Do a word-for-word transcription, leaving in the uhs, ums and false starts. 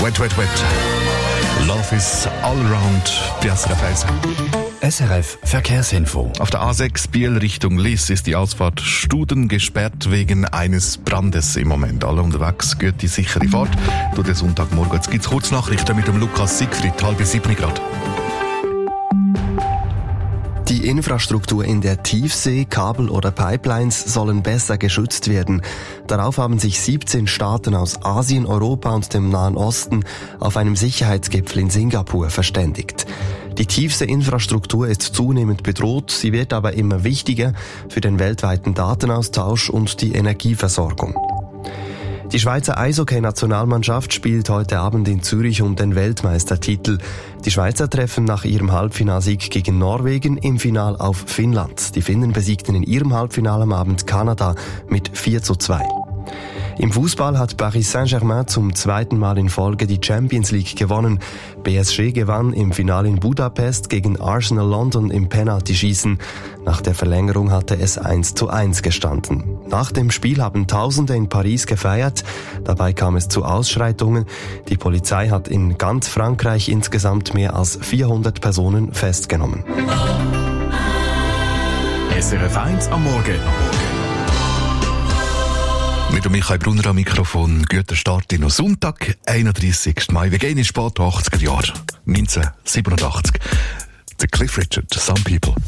Wet, wet, wet. Love is all around. Die S R F eins. S R F Verkehrsinfo. Auf der A sechs Biel Richtung Liss ist die Ausfahrt Studen gesperrt wegen eines Brandes im Moment. Alle unterwegs, geht die sichere Fahrt. Durch den Sonntagmorgen. Jetzt gibt es Kurznachrichten mit dem Lukas Siegfried, halb sieben Grad. Die Infrastruktur in der Tiefsee, Kabel oder Pipelines sollen besser geschützt werden. Darauf haben sich siebzehn Staaten aus Asien, Europa und dem Nahen Osten auf einem Sicherheitsgipfel in Singapur verständigt. Die Tiefseeinfrastruktur ist zunehmend bedroht, sie wird aber immer wichtiger für den weltweiten Datenaustausch und die Energieversorgung. Die Schweizer Eishockey-Nationalmannschaft spielt heute Abend in Zürich um den Weltmeistertitel. Die Schweizer treffen nach ihrem Halbfinalsieg gegen Norwegen im Final auf Finnland. Die Finnen besiegten in ihrem Halbfinale am Abend Kanada mit vier zu zwei. Im Fußball hat Paris Saint-Germain zum zweiten Mal in Folge die Champions League gewonnen. B S G gewann im Finale in Budapest gegen Arsenal London im Penaltyschießen. Nach der Verlängerung hatte es eins zu eins gestanden. Nach dem Spiel haben Tausende in Paris gefeiert. Dabei kam es zu Ausschreitungen. Die Polizei hat in ganz Frankreich insgesamt mehr als vierhundert Personen festgenommen. S R F eins am Morgen. Mit dem Michael Brunner am Mikrofon. Guter Start in Sonntag, einunddreissigsten Mai. Wir gehen in Sport achtziger Jahre. neunzehnhundertsiebenundachtzig. The Cliff Richard, Some People.